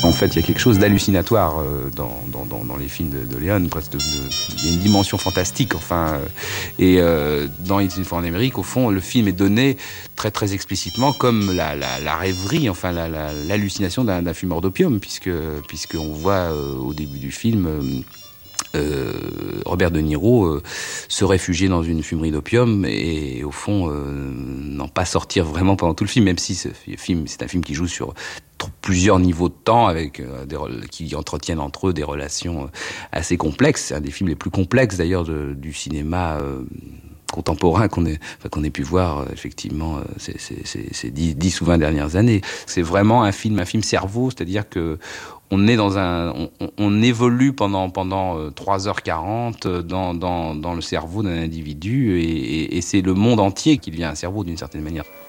En fait, il y a quelque chose d'hallucinatoire dans les films de Léon, presque il y a une dimension fantastique, et dans It's in Amérique, au fond, le film est donné très très explicitement comme la rêverie, l'hallucination d'un fumeur d'opium, puisqu'on voit au début du film Robert De Niro se réfugier dans une fumerie d'opium et au fond n'en pas sortir vraiment pendant tout le film, même si c'est un film qui joue sur plusieurs niveaux de temps avec qui entretiennent entre eux des relations assez complexes. C'est un des films les plus complexes d'ailleurs du cinéma contemporain qu'on ait pu voir effectivement ces 10 ou 20 dernières années. C'est vraiment un film cerveau, c'est-à-dire que on évolue pendant 3h40 dans le cerveau d'un individu et c'est le monde entier qui devient un cerveau d'une certaine manière.